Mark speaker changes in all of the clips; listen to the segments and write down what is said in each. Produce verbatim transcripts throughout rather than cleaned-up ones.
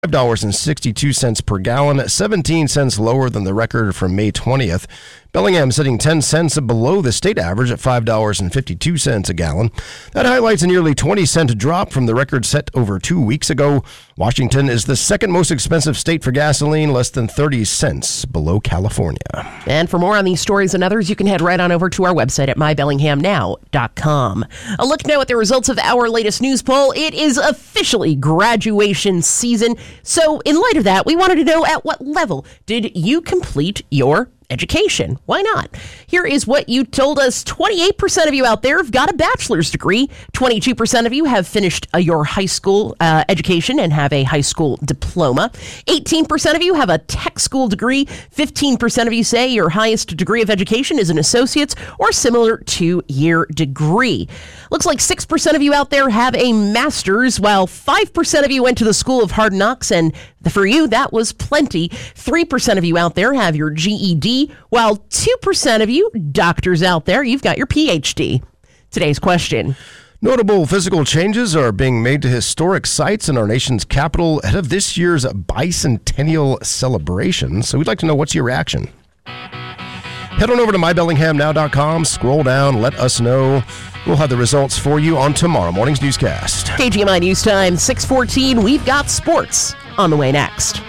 Speaker 1: five dollars and sixty-two cents per gallon, seventeen cents lower than the record from May twentieth. Bellingham sitting ten cents below the state average at five dollars and fifty-two cents a gallon. That highlights a nearly twenty cent drop from the record set over two weeks ago. Washington is the second most expensive state for gasoline, less than thirty cents below California.
Speaker 2: And for more on these stories and others, you can head right on over to our website at my bellingham now dot com. A look now at the results of our latest news poll. It is officially graduation season. So in light of that, we wanted to know, at what level did you complete your education? Why not? Here is what you told us. twenty-eight percent of you out there have got a bachelor's degree. twenty-two percent of you have finished uh, your high school uh, education and have a high school diploma. eighteen percent of you have a tech school degree. fifteen percent of you say your highest degree of education is an associate's or similar two-year degree. Looks like six percent of you out there have a master's, while five percent of you went to the School of Hard Knocks, and for you, that was plenty. three percent of you out there have your G E D, while two percent of you, doctors out there, you've got your P H D. Today's question.
Speaker 1: Notable physical changes are being made to historic sites in our nation's capital ahead of this year's bicentennial celebration. So we'd like to know, what's your reaction? Head on over to my bellingham now dot com, scroll down, let us know. We'll have the results for you on tomorrow morning's newscast.
Speaker 2: K G M I News Time, six fourteen. We've got sports on the way next.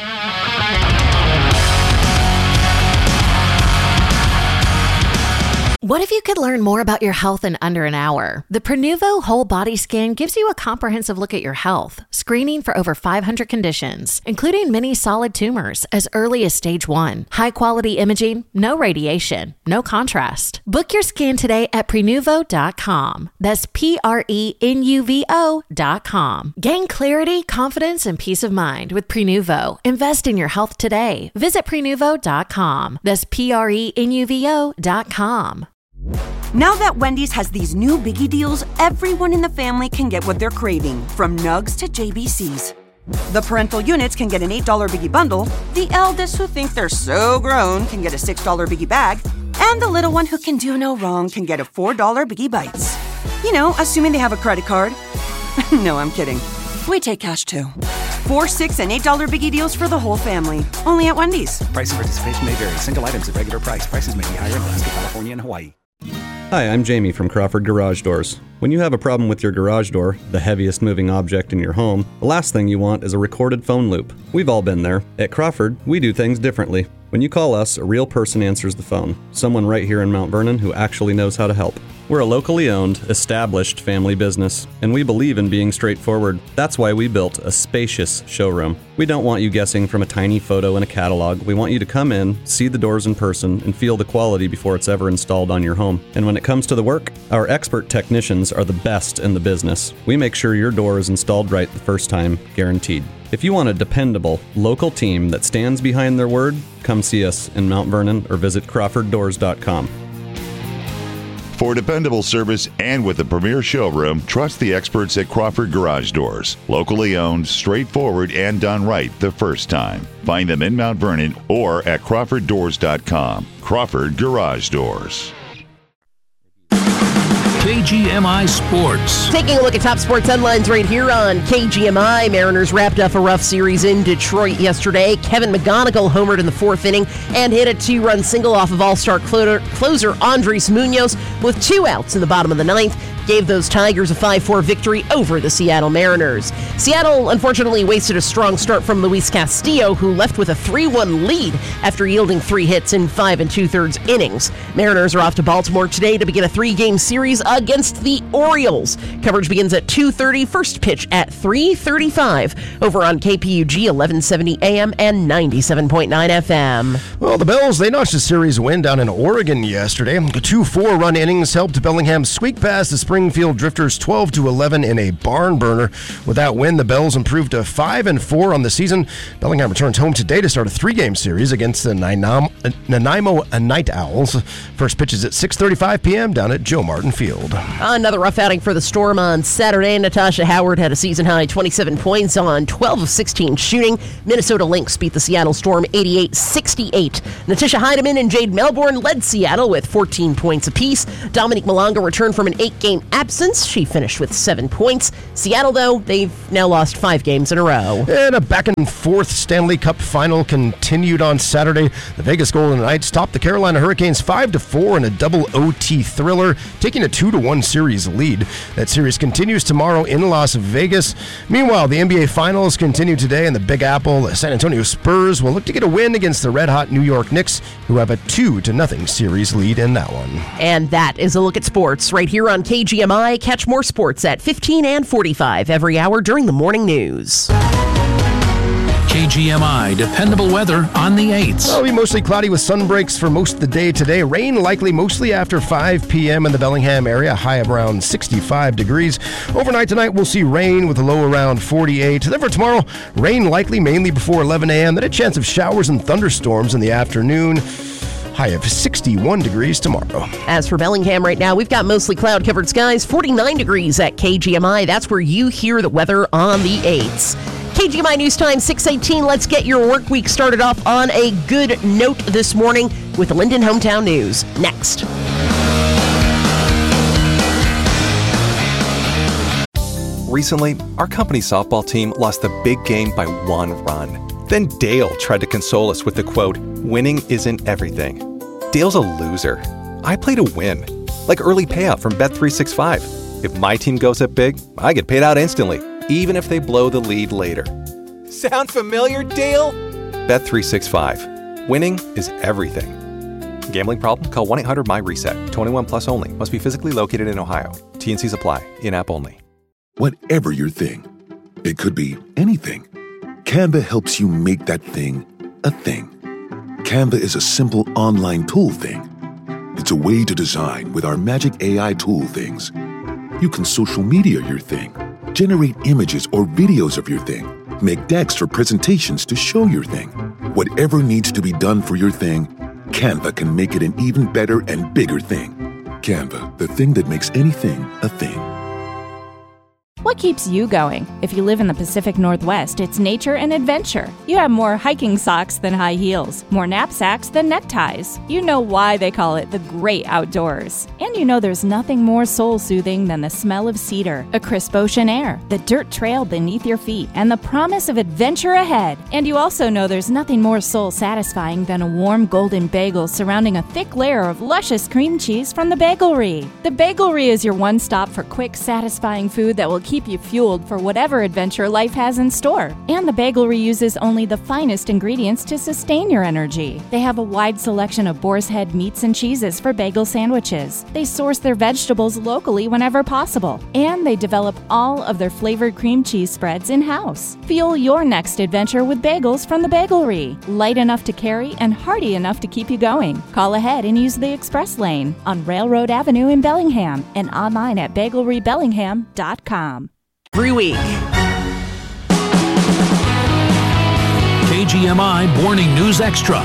Speaker 3: What if you could learn more about your health in under an hour? The Prenuvo Whole Body Scan gives you a comprehensive look at your health, screening for over five hundred conditions, including many solid tumors as early as stage one. High-quality imaging, no radiation, no contrast. Book your scan today at prenuvo dot com. That's P R E N U V O dot com. Gain clarity, confidence, and peace of mind with Prenuvo. Invest in your health today. Visit prenuvo dot com. That's P R E N U V O dot com.
Speaker 4: Now that Wendy's has these new biggie deals, everyone in the family can get what they're craving, from nugs to J B Cs. The parental units can get an eight dollar biggie bundle, the eldest who think they're so grown can get a six dollar biggie bag, and the little one who can do no wrong can get a four dollar biggie bites. You know, assuming they have a credit card. No, I'm kidding. We take cash too. Four, six, and eight dollar biggie deals for the whole family. Only at Wendy's.
Speaker 5: Price and participation may vary. Single items at regular price. Prices may be higher in Alaska, California, and Hawaii.
Speaker 6: Hi, I'm Jamie from Crawford Garage Doors. When you have a problem with your garage door, the heaviest moving object in your home, the last thing you want is a recorded phone loop. We've all been there. At Crawford, we do things differently. When you call us, a real person answers the phone. Someone right here in Mount Vernon who actually knows how to help. We're a locally owned, established family business, and we believe in being straightforward. That's why we built a spacious showroom. We don't want you guessing from a tiny photo in a catalog. We want you to come in, see the doors in person, and feel the quality before it's ever installed on your home. And when it comes to the work, our expert technicians are the best in the business. We make sure your door is installed right the first time, guaranteed. If you want a dependable, local team that stands behind their word, come see us in Mount Vernon or visit crawford doors dot com.
Speaker 7: For dependable service and with a premier showroom, trust the experts at Crawford Garage Doors. Locally owned, straightforward, and done right the first time. Find them in Mount Vernon or at crawford doors dot com. Crawford Garage Doors.
Speaker 8: K G M I Sports.
Speaker 2: Taking a look at top sports headlines right here on K G M I. Mariners wrapped up a rough series in Detroit yesterday. Kevin McGonigal homered in the fourth inning and hit a two-run single off of all-star closer Andres Munoz with two outs in the bottom of the ninth. Gave those Tigers a five four victory over the Seattle Mariners. Seattle, unfortunately, wasted a strong start from Luis Castillo, who left with a three one lead after yielding three hits in five and two-thirds innings. Mariners are off to Baltimore today to begin a three-game series against the Orioles. Coverage begins at two thirty, first pitch at three thirty-five, over on K P U G eleven seventy A M and ninety-seven point nine F M.
Speaker 1: Well, the Bells, they notched a series win down in Oregon yesterday. The two four-run innings helped Bellingham squeak past the Springfield Drifters twelve to eleven in a barn burner. With that win, the Bells improved to five and four on the season. Bellingham returns home today to start a three-game series against the Nanaimo Night Owls. First pitch is at six thirty-five p.m. down at Joe Martin Field.
Speaker 2: Another rough outing for the Storm on Saturday. Natasha Howard had a season-high twenty-seven points on twelve of sixteen shooting. Minnesota Lynx beat the Seattle Storm eighty-eight sixty-eight. Natisha Heidemann and Jade Melbourne led Seattle with fourteen points apiece. Dominique Malonga returned from an eight-game absence. She finished with seven points. Seattle, though, they've now lost five games in a row.
Speaker 1: And a back-and-forth Stanley Cup final continued on Saturday. The Vegas Golden Knights topped the Carolina Hurricanes five to four in a double O T thriller, taking a two to one series lead. That series continues tomorrow in Las Vegas. Meanwhile, the N B A Finals continue today in the Big Apple. The San Antonio Spurs will look to get a win against the red-hot New York Knicks, who have a two to nothing series lead in that one.
Speaker 2: And that is a look at sports right here on K G M I. Catch more sports at fifteen and forty-five every hour during the morning news.
Speaker 8: K G M I dependable weather on the eights.
Speaker 1: It'll be mostly cloudy with sun breaks for most of the day today. Rain likely mostly after five p.m. in the Bellingham area, high of around sixty-five degrees. Overnight tonight, we'll see rain with a low around forty-eight. Then for tomorrow, rain likely mainly before eleven a.m., then a chance of showers and thunderstorms in the afternoon. High of sixty-one degrees tomorrow.
Speaker 2: As for Bellingham right now, we've got mostly cloud-covered skies, forty-nine degrees at K G M I. That's where you hear the weather on the eights. K G M I News Time, six eighteen. Let's get your work week started off on a good note this morning with Linden Hometown News. Next.
Speaker 9: Recently, our company softball team lost the big game by one run. Then Dale tried to console us with the quote, "Winning isn't everything." Dale's a loser. I play to win. Like early payout from Bet three sixty-five. If my team goes up big, I get paid out instantly, even if they blow the lead later. Sound familiar, Dale? Bet three sixty-five. Winning is everything. Gambling problem? Call one eight hundred M Y reset. twenty-one plus only. Must be physically located in Ohio. T N Cs apply. In-app only.
Speaker 10: Whatever your thing, it could be anything. Canva helps you make that thing a thing. Canva is a simple online tool thing. It's a way to design with our magic A I tool things. You can social media your thing, generate images or videos of your thing, make decks or presentations to show your thing. Whatever needs to be done for your thing, Canva can make it an even better and bigger thing. Canva, the thing that makes anything a thing.
Speaker 11: What keeps you going? If you live in the Pacific Northwest, it's nature and adventure. You have more hiking socks than high heels, more knapsacks than neckties. You know why they call it the great outdoors. And you know there's nothing more soul-soothing than the smell of cedar, a crisp ocean air, the dirt trail beneath your feet, and the promise of adventure ahead. And you also know there's nothing more soul-satisfying than a warm golden bagel surrounding a thick layer of luscious cream cheese from the Bagelry. The Bagelry is your one-stop for quick, satisfying food that will keep Keep you fueled for whatever adventure life has in store. And the Bagelry uses only the finest ingredients to sustain your energy. They have a wide selection of boar's head meats and cheeses for bagel sandwiches. They source their vegetables locally whenever possible. And they develop all of their flavored cream cheese spreads in-house. Fuel your next adventure with bagels from the Bagelry. Light enough to carry and hearty enough to keep you going. Call ahead and use the express lane on Railroad Avenue in Bellingham and online at bagelry bellingham dot com.
Speaker 2: Every week.
Speaker 8: K G M I Morning News Extra.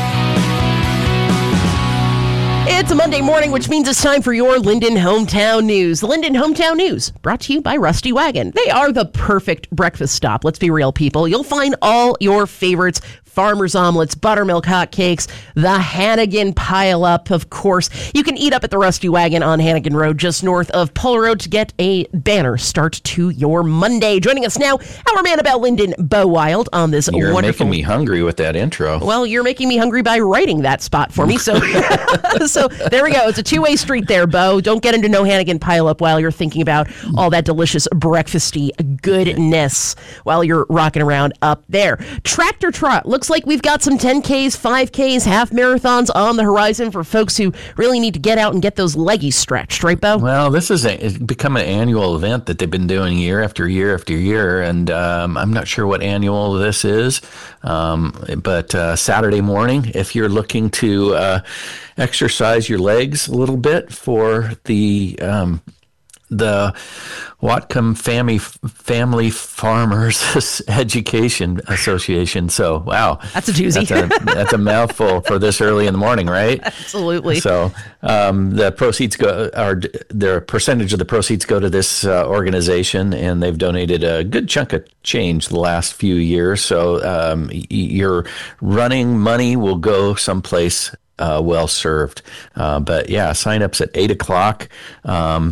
Speaker 2: It's a Monday morning, which means it's time for your Linden Hometown News. The Linden Hometown News, brought to you by Rusty Wagon. They are the perfect breakfast stop. Let's be real, people. You'll find all your favorites. Farmer's omelets, buttermilk hotcakes, the Hannigan pile-up, of course. You can eat up at the Rusty Wagon on Hannigan Road, just north of Pole Road, to get a banner start to your Monday. Joining us now, our man about Linden, Bo Wild, on this
Speaker 12: You're
Speaker 2: wonderful...
Speaker 12: making me hungry with that intro.
Speaker 2: Well, you're making me hungry by writing that spot for me, so so there we go. It's a two-way street there, Bo. Don't get into no Hannigan pile-up while you're thinking about all that delicious breakfasty goodness while you're rocking around up there. Tractor Trot, looks like we've got some ten Ks, five Ks, half marathons on the horizon for folks who really need to get out and get those leggies stretched, right, Bo?
Speaker 12: Well, this is a, it's become an annual event that they've been doing year after year after year, and um, I'm not sure what annual this is, um, but uh, Saturday morning, if you're looking to uh, exercise your legs a little bit for the um, the Whatcom Family Family Farmers Education Association. So, wow.
Speaker 2: That's a doozy.
Speaker 12: That's a, that's a mouthful for this early in the morning, right?
Speaker 2: Absolutely.
Speaker 12: So, um, the proceeds go, are, their percentage of the proceeds go to this uh, organization, and they've donated a good chunk of change the last few years. So, um, y- your running money will go someplace uh, well served. Uh, but yeah, sign-ups at eight o'clock. Um,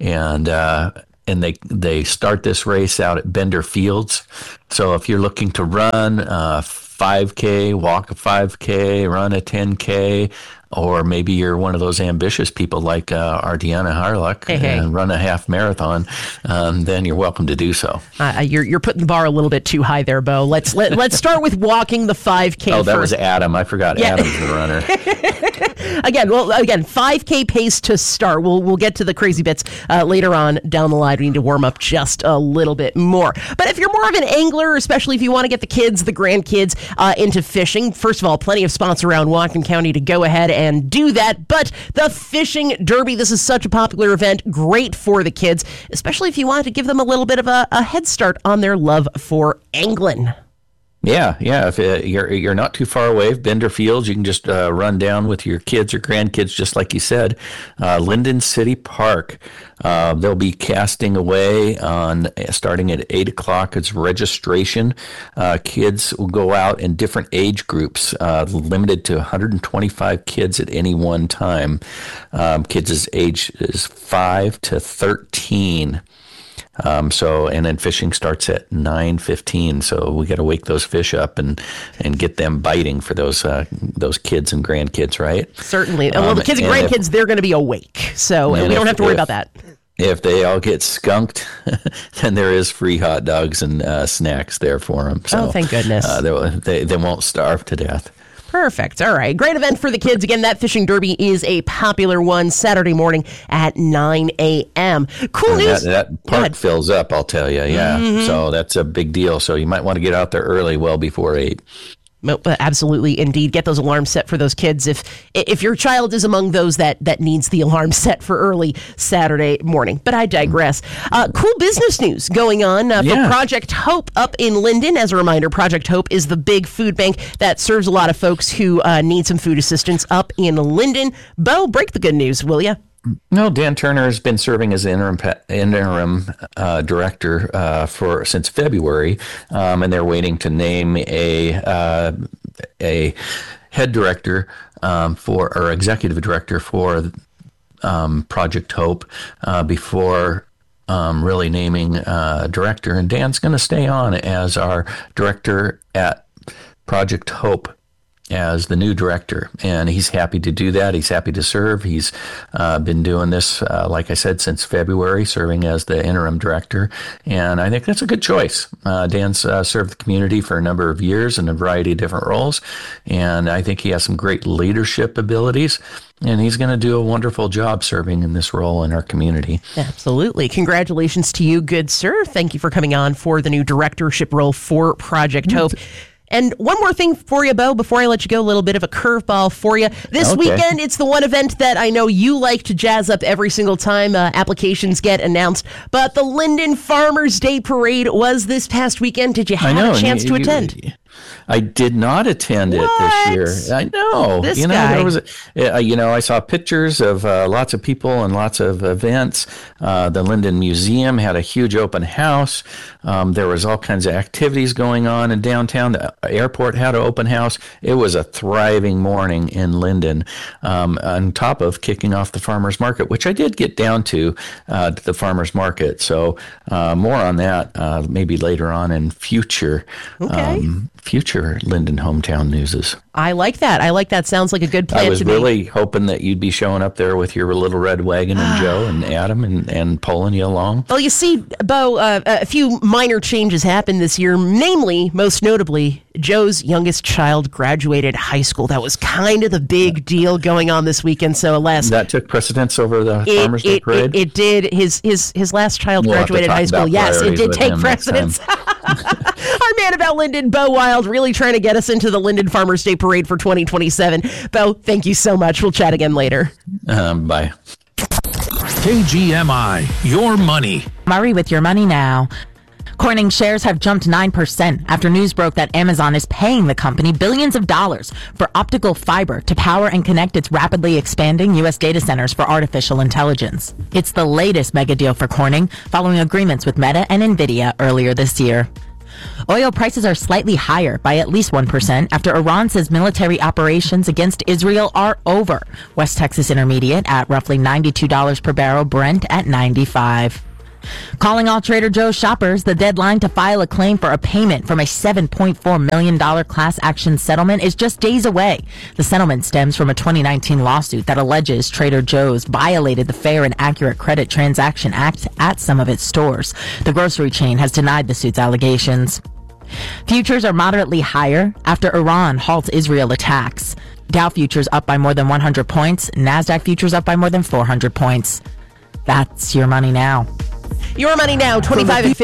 Speaker 12: and uh, and they they start this race out at Bender Fields. So if you're looking to run uh, five K, walk a five K, run a ten K, or maybe you're one of those ambitious people like uh, our Deanna Harlock
Speaker 2: hey, hey.
Speaker 12: and run a half marathon, um, then you're welcome to do so.
Speaker 2: Uh, you're you're putting the bar a little bit too high there, Bo. Let's let, let's start with walking the five K.
Speaker 12: Oh, that
Speaker 2: first.
Speaker 12: was Adam. I forgot
Speaker 2: yeah.
Speaker 12: Adam's the runner.
Speaker 2: Again, well, again, five K pace to start. We'll we'll get to the crazy bits uh, later on down the line. We need to warm up just a little bit more. But if you're more of an angler, especially if you want to get the kids, the grandkids uh, into fishing, first of all, plenty of spots around Whatcom County to go ahead and do that. But the Fishing Derby, this is such a popular event, great for the kids, especially if you want to give them a little bit of a, a head start on their love for angling.
Speaker 12: Yeah, yeah. If uh, you're you're not too far away, Bender Fields, you can just uh, run down with your kids or grandkids, just like you said. Uh, Linden City Park. Uh, they'll be casting away on starting at eight o'clock. It's registration. Uh, kids will go out in different age groups, uh, limited to one hundred twenty-five kids at any one time. Um, kids' is age is five to thirteen. Um, so, and then fishing starts at nine fifteen. So we got to wake those fish up and, and get them biting for those, uh, those kids and grandkids, right?
Speaker 2: Certainly. Well,
Speaker 12: Um,
Speaker 2: the kids and,
Speaker 12: and
Speaker 2: grandkids,
Speaker 12: if,
Speaker 2: they're going to be awake. So we
Speaker 12: and
Speaker 2: don't
Speaker 12: if-
Speaker 2: have to worry
Speaker 12: if-
Speaker 2: about that.
Speaker 12: If they all get skunked, then there is free hot dogs and uh, snacks there for them. So,
Speaker 2: Oh, thank goodness.
Speaker 12: Uh, they, they, they won't starve to death.
Speaker 2: Perfect. All right. Great event for the kids. Again, that Fishing Derby is a popular one Saturday morning at nine a.m. Cool
Speaker 12: And
Speaker 2: news.
Speaker 12: That, that park fills up, I'll tell you. Yeah.
Speaker 2: Mhm.
Speaker 12: So that's a big deal. So you might want to get out there early, well before eight.
Speaker 2: No, uh, absolutely, indeed. Get those alarms set for those kids. If if your child is among those that, that needs the alarm set for early Saturday morning. But I digress. Uh, cool business news going on uh, for
Speaker 12: Yeah.
Speaker 2: Project Hope up in Linden. As a reminder, Project Hope is the big food bank that serves a lot of folks who uh, need some food assistance up in Linden. Bo, break the good news, will you?
Speaker 12: No, Dan Turner has been serving as interim interim uh, director uh, for since February, um, and they're waiting to name a uh, a head director um, for or executive director for um, Project Hope uh, before. Um, really naming uh, director, and Dan's going to stay on as our director at Project Hope as the new director, and he's happy to do that. He's happy to serve. He's uh, been doing this, uh, like I said, since February, serving as the interim director, and I think that's a good choice. Uh, Dan's uh, served the community for a number of years in a variety of different roles, and I think he has some great leadership abilities, and he's going to do a wonderful job serving in this role in our community.
Speaker 2: Absolutely. Congratulations to you, good sir. Thank you for coming on for the new directorship role for Project Hope. And one more thing for you, Bo, before I let you go, a little bit of a curveball for you. This
Speaker 12: Okay.
Speaker 2: weekend, it's the one event that I know you like to jazz up every single time uh, applications get announced. But the Linden Farmers Day Parade was this past weekend. Did you have
Speaker 12: I know,
Speaker 2: a chance
Speaker 12: you-
Speaker 2: to
Speaker 12: you-
Speaker 2: attend?
Speaker 12: I did not attend
Speaker 2: What?
Speaker 12: it this year. I know.
Speaker 2: This
Speaker 12: you know,
Speaker 2: guy.
Speaker 12: there was, a, uh, you know, I saw pictures of uh, lots of people and lots of events. Uh, the Linden Museum had a huge open house. Um, there was all kinds of activities going on in downtown. The airport had an open house. It was a thriving morning in Linden. Um, on top of kicking off the farmers market, which I did get down to, uh, to the farmers market. So uh, more on that uh, maybe later on in future.
Speaker 2: Okay.
Speaker 12: Um, future Linden Hometown Newses.
Speaker 2: I like that. I like that. Sounds like a good plan
Speaker 12: I was
Speaker 2: to me.
Speaker 12: really hoping that you'd be showing up there with your little red wagon and Joe and Adam and, and pulling you along.
Speaker 2: Well, you see, Bo, uh, a few minor changes happened this year, namely, most notably, Joe's youngest child graduated high school. That was kind of the big deal going on this weekend. So, alas,
Speaker 12: That took precedence over the
Speaker 2: it,
Speaker 12: Farmers Day
Speaker 2: it,
Speaker 12: Parade?
Speaker 2: it, it did. His his his last child
Speaker 12: We'll have to
Speaker 2: graduated
Speaker 12: talk
Speaker 2: high school.
Speaker 12: about
Speaker 2: Yes, it
Speaker 12: priorities
Speaker 2: did
Speaker 12: with
Speaker 2: take
Speaker 12: him next time.
Speaker 2: precedence. Our man about Linden, Bo Wild, really trying to get us into the Linden Farmers Day Parade for twenty twenty-seven. Bo, thank you so much. We'll chat again later.
Speaker 12: Um, bye.
Speaker 8: K G M I, your money.
Speaker 13: Murray with your money now. Corning shares have jumped nine percent after news broke that Amazon is paying the company billions of dollars for optical fiber to power and connect its rapidly expanding U S data centers for artificial intelligence. It's the latest mega deal for Corning, following agreements with Meta and NVIDIA earlier this year. Oil prices are slightly higher by at least one percent after Iran says military operations against Israel are over. West Texas Intermediate at roughly ninety-two dollars per barrel, Brent at ninety-five dollars. Calling all Trader Joe's shoppers, the deadline to file a claim for a payment from a seven point four million dollars class action settlement is just days away. The settlement stems from a twenty nineteen lawsuit that alleges Trader Joe's violated the Fair and Accurate Credit Transaction Act at some of its stores. The grocery chain has denied the suit's allegations. Futures are moderately higher after Iran halts Israel attacks. Dow futures up by more than one hundred points. NASDAQ futures up by more than four hundred points. That's your money now.
Speaker 2: Your money now, twenty-five and fifty.